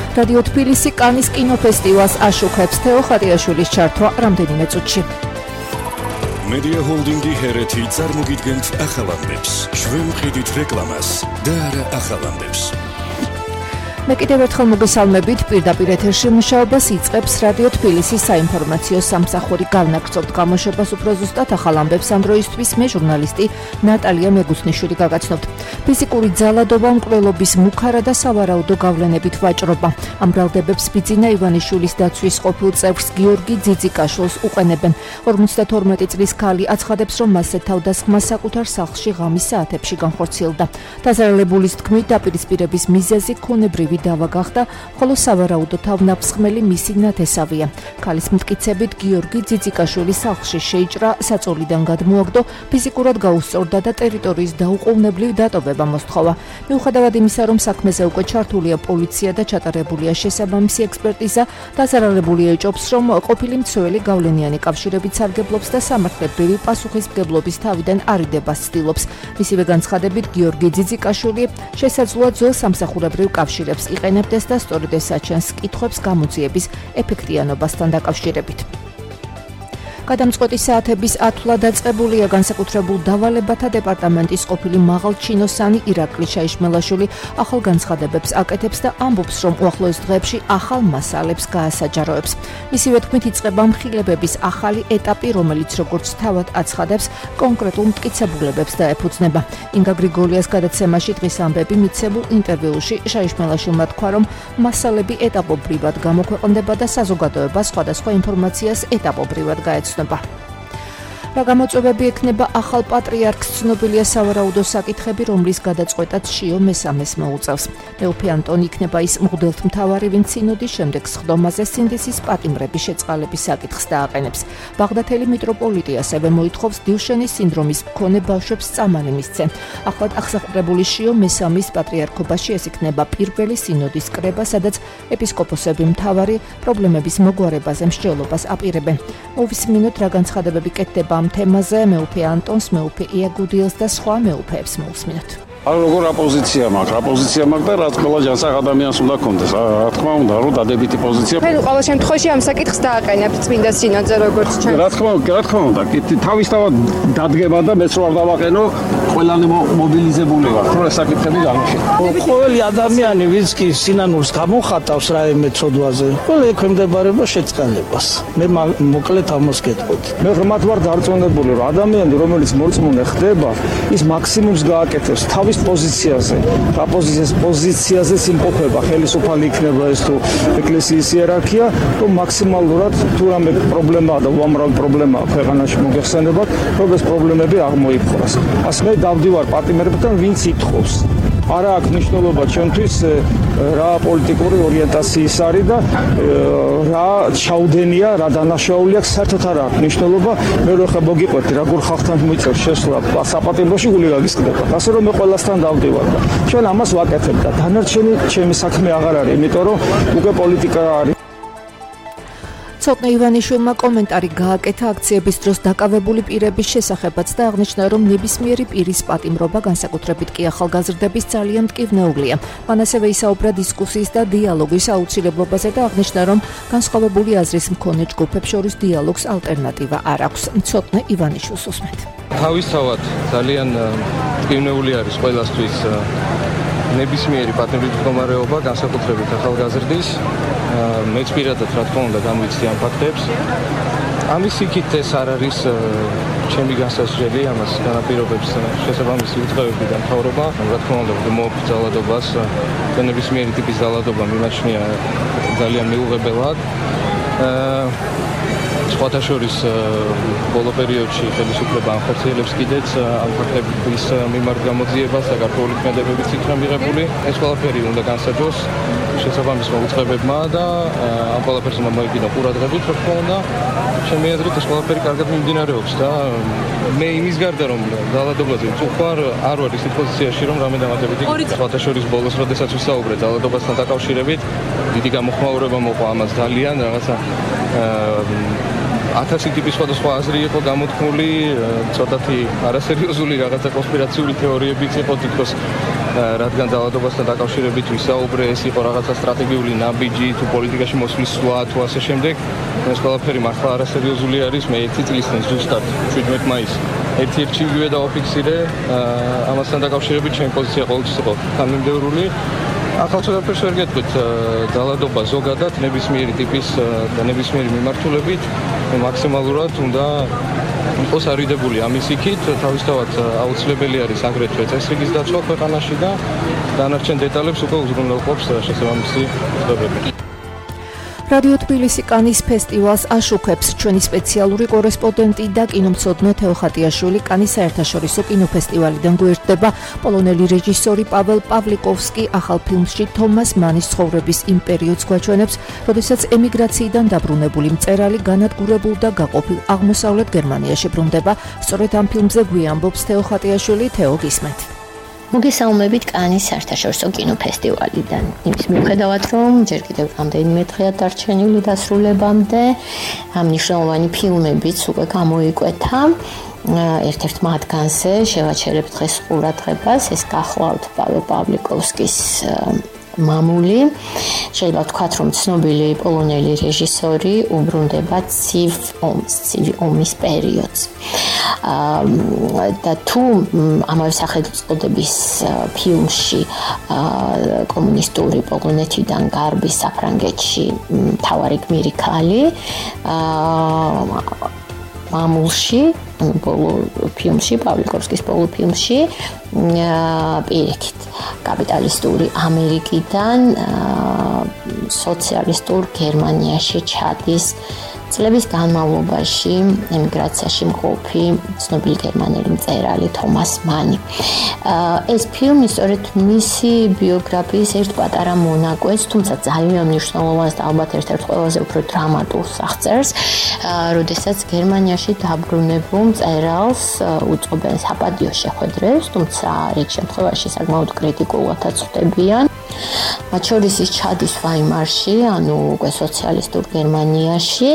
რადიო თბილისი კანის კინოფესტივალს აშუქებს თეო ხატიაშვილის ჩართვა რამდენიმე წუთში. Media Holding-ი ჰერეთი წარმოგიდგენთ ახალამდებს, ჩვენ ვყიდით რეკლამას და არა ახალამდებს. მე კიდევ ერთხელ მოგესალმებით, პირდაპირ ეთერში მუშაობას იწყებს რადიო თბილისის საინფორმაციო სამსახური. გავნაგრძობთ გამოშვებას უფრო ზუსტად ახალ ამბებს ამ დროისთვის მე ჟურნალისტი ნატალია მეგუსნიშვილი გაგაცნობთ. ფიზიკური ძალადობა, მკვლელობის მუქარა და სავარაუდო გავლენებით ვაჭრობა. ამ ბრალდებებს ბიძინა ივანიშვილის დაცვის ყოფილ წევრს გიორგი ძიძიკაშვილს უყენებენ. 52 წლის ქალი აცხადებს, რომ მასზე თავდასხმა საკუთარ სახლში ღამის საათებში განხორციელდა. დაზარალებულის თქმით, დაპირისპირების მიზეზი ქონებრივი დავა გახდა, ხოლო სავარაუდო თავნაფსხმელი მისი ნათესავია. ქალის მტკიცებით, გიორგი ძიძიკაშვილი სახლში შეიჭრა, საწოლიდან გადმოაგდო, ფიზიკურად გაუსწორდა და ტერიტორიის დაუყოვნებლივ დატოვება მოსთხოვა. მიუხედავად იმისა, რომ საქმეზე უკვე ჩართულია პოლიცია და ჩატარებულია შესაბამისი ექსპერტიზა, დაზარალებული ეჭობს, რომ ყოფილი მცველი გავლენიანი კავშირებით სარგებლობს და სამართლებრივი პასუხისმგებლობის თავიდან არიდებას ცდილობს. მისივე განცხადებით, გიორგი ძიძიკაშვილი შესაძლოა ძველ სამსახურებრივ კავშირებს იყენებდეს და სწორედ ეს აჩენს კითხვებს გამოძიების ეფექტიანობასთან დაკავშირებით. გადამწყვეტი საათების ათვლა დაწყებულია. განსაკუთრებულ დავალებათა დეპარტამენტის ყოფილი მაღალჩინოსანი ირაკლი შაიშმელაშვილი ახალ განცხადებებს აკეთებს და ამბობს, რომ უახლოეს დღეებში ახალ მასალებს გაასაჯაროებს. მისივე თქმით, იწყება მხილებების ახალი ეტაპი, რომელიც როგორც თავად აცხადებს, კონკრეტულ მტკიცებულებებს დაეფუძნება. ინგა გრიგოლიას გადაცემაში დღის ამბები მიცემულ ინტერვიუში შაიშმელაშვილმა თქვა, რომ მასალები ეტაპობრივად გამოქვეყნდება და საზოგადოება სხვადასხვა ინფორმაციას ეტაპობრივად გაეცნობა. რა გამოწვევები ექნება ახალ პატრიარქს, ცნობილია სავარაუდო საკითხები, რომლის გადაწყვეტად შიო მესამეს მოუწევს. მეუფე ანტონი იქნება ის მღვდელმთავარი, ვინც სინოდის შემდეგ სხდომაზე სინდისის პატიმრების შეწყალების საკითხს დააყენებს. ბაღდათელი მიტროპოლიტი ასევე მოითხოვს დილშენის სინდრომის მქონე ბავშვებს წამალი მისცენ. ახლად აღსაყრდებული შიო მესამის პატრიარქობაში ეს იქნება პირველი სინოდის კრება, სადაც ეპისკოპოსები მთავარი პრობლემების მოგვარებაზე მსჯელობას აპირებენ. მოვისმინოთ, რა განცხადებები კეთდება ამ თემაზე, მეუფე ანტონს, მეუფე იაგუდიელს და სხვა მეუფეებს მოვისმინოთ. როგორ აპოზიცია მაქვს და რაც ყველა ჯანსაღ ადამიანს უნდა კონდეს. რა თქმა უნდა, რომ დადებითი პოზიცია. მე ყოველ შემთხვევაში ამ საკითხს დააყენებ წმინდა სინოდზე როგორც ჩანს. რა თქმა უნდა, თავისთავად დადგება და მეც რო არ დავაყენო, ყველანი მობილიზებული ვარ. რომ ეს საკითხები გამიშენო. ყოველი ადამიანი, ვინც კი სინანულს გამოხატავს რაიმე ცოდვაზე, ყველა ექვემდებარება შეწყალებას. მე მოკლედ ამას გეტყვით. მე ღრმად ვარ დარწმუნებული, რომ ადამიანი, რომელიც მორწმუნე ხდება, ის მაქსიმუმს გააკეთებს თავის პოზიციაზე. რა პოზიციაზე იმყოფება, ხელისუფალი იქნება ეს თუ ეკლესიის იერარქია, რომ მაქსიმალურად თუ რამე პრობლემაა და უამრავი პრობლემაა ქვეყანაში მოგეხსენებათ, რომ ეს პრობლემები აღმოიფხვრას. ასე მე დავდივარ პატიმრებთან, ვინც ითხოვს. არა აქვს მნიშვნელობა ჩვენთვის რა პოლიტიკური ორიენტაციის არის და რა ჩაუდენია, რა დანაშაული აქვს, საერთოდ არ აქვს მნიშვნელობა. მე რო ხა მოგიყვეთი, როგორ ხალხთან მოიწევს შესვლა საპატიმროში, გული გაგისკდება. ასე რომ მე ყველასთან დავდივარ და ჩვენ ამას ვაკეთებ და დანარჩენი ჩემი საქმე აღარ არის, იმიტომ რომ უკვე პოლიტიკა არის. ცოტნე ივანიშვილმა კომენტარი გააკეთა აქციების დროს დაკავებული პირების შესახებაც და აღნიშნა, რომ ნებისმიერი პირის პატიმრობა, განსაკუთრებით კი ახალგაზრდების ძალიან მტკივნეულია. მან ასევე ისაუბრა დისკუსიის და დიალოგის აუცილებლობაზე და აღნიშნა, რომ განსხვავებული აზრის მქონე ჯგუფებს შორის დიალოგს ალტერნატივა არ აქვს. ცოტნე ივანიშვილს უსმენთ. თავისთავად ძალიან მტკივნეული არის ყველასთვის ნებისმიერი პატიმრობის მდგომარეობა, განსაკუთრებით ახალგაზრდის. მეც პირადად რა თქმა უნდა გამვიცდი ამ ფაქტებს. ამის იქით ეს არ არის ჩემი განსაზღვრელი, ამას განაპირობებს შესაბამისი უწყებები და მთავრობა. რა თქმა უნდა, მოაქვს ძალადობას, ნებისმიერი ტიპის ძალადობა მიმაჩნია ძალიან მიუღებელად. სხვათა შორის ბოლო პერიოდში ხელისუფლება ახორციელებს კიდეც ამ ფაქტების მიმართ გამოძიებას და გარკვეული ქმედებებიც იქნა მიღებული. ეს ყველაფერი უნდა განსაჯოს შესაბამისმა უწყებებმა და ამ ყველაფერს უნდა მოიგინო ყურადღებით, რა თქმა უნდა. ჩემი აზრით ეს ყველაფერი კარგად მიმდინარეობს და მე იმის გარდა რომ ძალადობაზე ვწუხარ, არ ვარ ისეთ პოზიციაში რომ რამე დამატებითი სხვათა შორის ბოლოს როდესაც ვისაუბრე ძალადობასთან დაკავშირებით, დიდი გამოხმაურება მოყვა ამას ძალიან რაღაცა 1000 ტიპის სხვადასხვა აზრი იყო გამოთქმული, ცოტათი არასერიოზული რაღაცა კონსპირაციული თეორიებიც იყო თითქოს რადგან ძალადობასთან დაკავშირებით ვისაუბრე, ეს იყო რაღაცა სტრატეგიული ნაბიჯი, თუ პოლიტიკაში მოსვლის სვლა, თუ ასე შემდეგ. ეს ყველაფერი მართლა არასერიოზული არის. მე 1 წლის წინ ზუსტად 17 მაისს ერთ-ერთი იგივე დავაფიქსირე, ამასთან დაკავშირებით ჩემი პოზიცია ყოველთვის იყო თანმიმდევრული. ახალ ყველაფერს ვერ გეტყვით, ძალადობა ზოგადად ნებისმიერი ტიპის და ნებისმიერი მიმართულებით მაქსიმალურად უნდა იყოს არიდებული ამის იქით, თავისთავად აუცილებელი არის აგრეთვე წესრიგის დაცვა ქვეყანაში და დანარჩენ დეტალებს უკვე უზრუნველყოფს შესაბამისი ხდებები. რადიო თბილისი კანის ფესტივალს აშუქებს ჩვენი სპეციალური კორესპონდენტი და კინომცოდნე თეო ხატიაშვილი. კანის საერთაშორისო კინოფესტივალიდან გვერდება პოლონელი რეჟისორი პაվել პავლიკოვსკი ახალ ფილმში თომას მანის ცხოვრების იმ პერიოდს გვაჩვენებს, როდესაც ემიგრაციიდან დაბრუნებული მწერალი განადგურებულ და გაყოფილ აღმოსავლეთ გერმანიაში ბრუნდება. სწორედ ამ ფილმზე გვიამბობს თეო ხატიაშვილი. თეო, გისმენთ. მოგესალმებით კანის საერთაშორისო კინოფესტივალიდან. იმის მიუხედავად, რომ ჯერ კიდევ რამდენიმე დღეა დარჩენილი დასრულებამდე, ამ მნიშვნელოვანი ფილმებიც უკვე გამოიკვეთა. ერთ-ერთ მათგანზე შევაჩერებ დღეს ყურადღებას, ეს გახლავთ პაվել პავლიკოვსკის მამული. შეიძლება ვთქვათ, რომ ცნობილი პოლონელი რეჟისორი უბრუნდება ცივი ომის პერიოდს. და თუ ამავე სახელწოდების ფილმში კომუნისტური პოლონეთიდან გარბის საფრანგეთში მთავარი გმირი ქალი, მამულში ბოლო ფილმში, პავლიკოვსკის ბოლო ფილმში პირიქით კაპიტალისტური ამერიკიდან სოციალისტურ გერმანიაში ჩადის წლების განმავლობაში ემიგრაციაში მყოფი ცნობილი გერმანელი მწერალი თომას მანი. ეს ფილმი სწორედ მისი ბიოგრაფიის ერთ პატარა მონაკვეთს, თუმცა ძალიან მნიშვნელოვანს და ალბათ ერთ-ერთ ყველაზე უფრო დრამატულს აღწერს, როდესაც გერმანიაში დაბრუნებულ მწერალს უწყობენ საპატიო შეხვედრებს, თუმცა რიგ შემთხვევაში საკმაოდ კრიტიკულადაც ხვდებიან. მათ შორის ის ჩადის ვაიმარში, ანუ უკვე სოციალისტურ გერმანიაში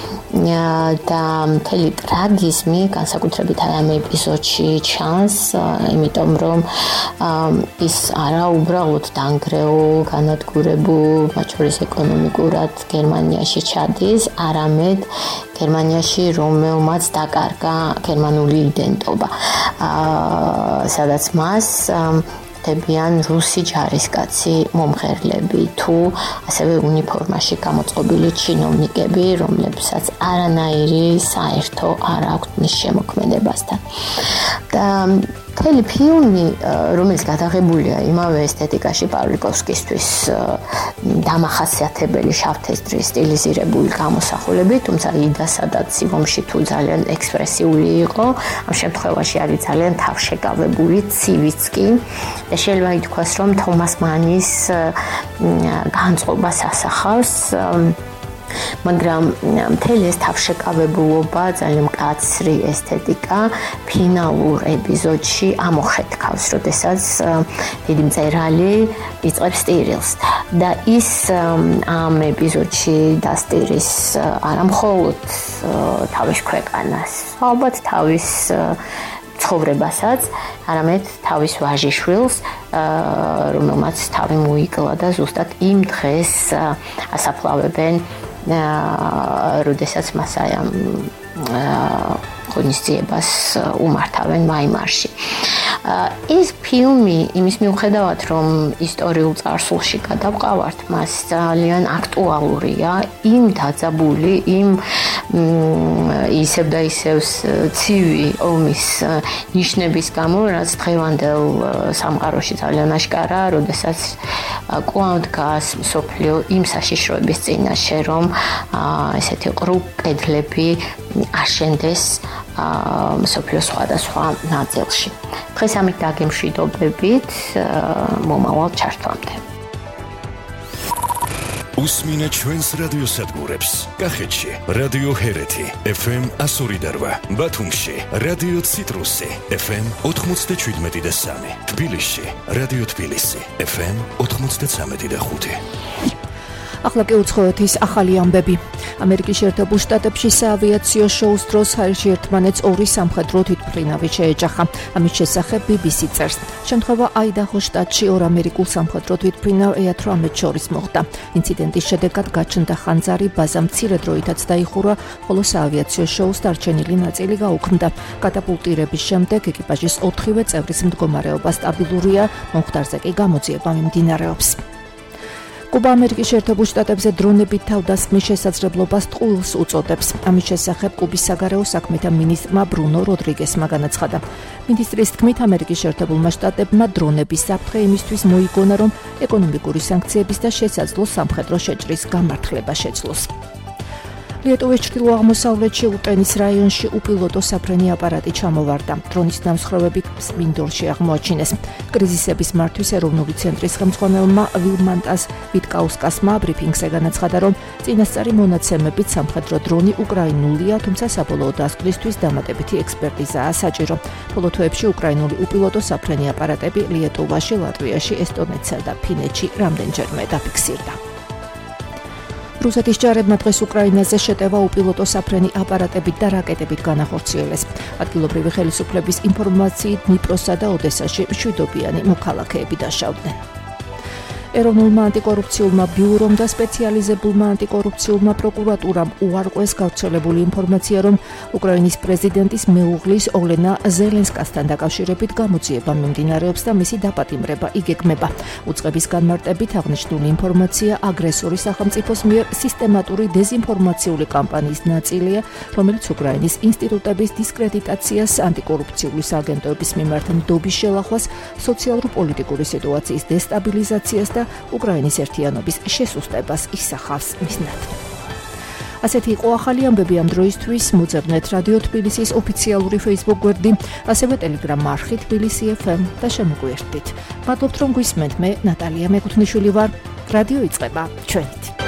და მთელი ტრაგიზმი განსაკუთრებით ამ ეპიზოდში ჩანს, იმიტომ რომ ის არა უბრალოდ დანგრეულ, განადგურებულ, მათ შორის ეკონომიკურად გერმანიაში ჩადის, არამედ გერმანიაში რომელმაც დაკარგა გერმანული იდენტობა, სადაც მას ხდებიან რუსი ჯარისკაცი მომღერლები თუ ასევე უნიფორმაში გამოწყობილი ჩინოვნიკები, რომლებსაც არანაირი საერთო არ აქვთ მის შემოქმედებასთან. და მთელი ფილმი, რომელიც გადაღებულია იმავე ესთეტიკაში პავლიკოვსკისთვის დამახასიათებელი შავთესტრის სტილიზირებული გამოსახულებით, თუმცა იდა სადაც სიღრმეში თუ ძალიან ექსპრესიული იყო, ამ შემთხვევაში არის ძალიან თავშეკავებული, ცივიც კი და შეიძლება ითქვას, რომ თომას მანის განწყობას ასახავს, მაგრამ მთელი ეს თავშეკავებულობა, ძალიან მკაცრი ესთეტიკა ფინალურ ეპიზოდში ამოხეთქავს, როდესაც დიდი მწერალი იწყებს სტირილს და ის ამ ეპიზოდში დასტირის არა მხოლოდ თავის ქვეყანას, ალბათ თავის ცხოვრებასაც, არამედ თავის ვაჟიშვილს, რომელმაც თავი მოიკლა და ზუსტად იმ დღეს ასაფლავებენ, როდესაც მას ღონისძიებას უმართავენ ვაიმარში. ეს ფილმი იმის მიუხედავად, რომ ისტორიულ წარსულში გადავყავართ, მას ძალიან აქტუალურია იმ დაძაბული, იმ ისევ და ისევ ცივი ომის ნიშნების გამო, რაც დღევანდელ სამყაროში ძალიან აშკარაა, როდესაც კვლავ დგას მსოფლიო იმ საშიშროების წინაშე, რომ ესეთი ყრუ კედლები აშენდეს მსოფლიოს სხვადასხვა ნაწილში. დღეს ამით დაგემშვიდობებით, მომავალ ჩართვამდე. უსმინე ჩვენს რადიოსადგურებს. კახეთში რადიო ჰერეთი FM 102.8, ბათუმში რადიო ციტრუსი FM 97.3, თბილისში რადიო თბილისი FM 93.5. ახლა კი უცხოეთის ახალი ამბები. ამერიკის შეერთებულ შტატებში საავიაციო შოუს დროს ჰაერში ერთმანეთს ორი სამხედრო თვითმფრინავი შეეჯახა. ამის შესახებ BBC წერს. შემთხვევა აიდაჰოს შტატში ორ ამერიკულ სამხედრო თვითმფრინავ EA-18 შორის მოხდა. ინციდენტის შედეგად გაჩნდა ხანძარი, ბაზა მცირე დროითაც დაიხურა, ხოლო საავიაციო შოუს დარჩენილი ნაწილი გაუქმდა. კატაპულტირების შემდეგ ეკიპაჟის 4-ვე წევრის მდგომარეობა სტაბილურია, მომხდარზე კი გამოძიება მიმდინარეობს. კუბა ამერიკის შეერთებულ შტატებზე დრონებით თავდასხმის შესაძლებლობას ტყუილს უწოდებს. ამის შესახებ კუბის საგარეო საქმეთა მინისტრმა ბრუნო როდრიგესმა განაცხადა. მინისტრის თქმით, ამერიკის შეერთებულმა შტატებმა დრონების საფრთხე იმისთვის მოიგონა, რომ ეკონომიკური სანქციების და შესაძლო სამხედრო შეჭრის გამართლება შეძლოს. ლიეტუვის ჩრდილო-აღმოსავლეთში უტენის რაიონში უპილოტო საფრენი აპარატი ჩამოვარდა. დრონის დამსხვრევები მინდორში აღმოაჩინეს. კრიზისების მართვის ეროვნული ცენტრის ხელმძღვანელმა ვილმანტას ვიტკაუსკასმა ბრიფინგზე განაცხადა, რომ წინასწარი მონაცემებით სამხედრო დრონი უკრაინულია, თუმცა საბოლოო დასკვნისთვის დამატებითი ექსპერტიზაა საჭირო. ბოლო თვეებში უკრაინული უპილოტო საფრენი აპარატები ლიეტუვაში, ლატვიაში, ესტონეთსა და ფინეთში რამდენჯერმე დაფიქსირდა. რუსეთის ჯარებმა დღეს უკრაინაზე შეტევა უპილოტო საფრენი აპარატებით და რაკეტებით განახორციელეს. ადგილობრივი ხელისუფლების ინფორმაციით დნიპროსა და ოდესაში მშვიდობიანი მოქალაქეები დაშავდნენ. ეროვნულმა ანტიკორუფციულმა ბიურომ და სპეციალიზებულმა ანტიკორუფციულმა პროკურატურამ უარყვეს გავრცელებული ინფორმაცია, რომ უკრაინის პრეზიდენტის მეუღლის ოლენა ზელენსკასთან დაკავშირებით გამოძიება მიმდინარეობს და მისი დაპატიმრება იგეგმება. უწყების განმარტებით აღნიშნული ინფორმაცია აგრესორი სახელმწიფოს მიერ სისტემატური დეზინფორმაციული კამპანიის ნაწილია, რომელიც უკრაინის ინსტიტუტების დისკრედიტაციას, ანტიკორუფციული სააგენტოების მიმართ ნდობის შელახვას, სოციალურ-პოლიტიკური სიტუაციის დესტაბილიზაციას და უკრაინის ერთიანობის შესუსტებას ისახავს მიზნად. ასეთი იყო ახალი ამბები ამ დროისთვის. მოძებნეთ რადიო თბილისის ოფიციალური Facebook გვერდი, ასევე Telegram არხი თბილისი FM და შემოგვიერთდით. მადლობთ, რომ გვისმენთ. მე ნატალია მეკუთვნიშვილი ვარ. რადიო იწყება ჩვენით.